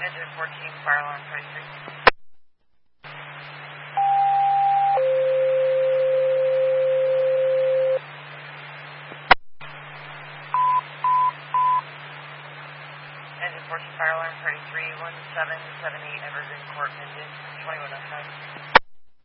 Engine 14, fire alarm 23. Engine 14, fire alarm 33, 1778 Evergreen Court, Minden, 2105.